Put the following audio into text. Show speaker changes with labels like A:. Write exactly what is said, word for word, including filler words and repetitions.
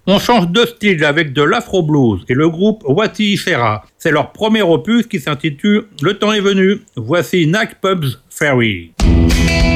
A: On change de style avec de l'afro-blues et le groupe Wati Isera. C'est leur premier opus qui s'intitule Le temps est venu. Voici Nack Pub's Ferry.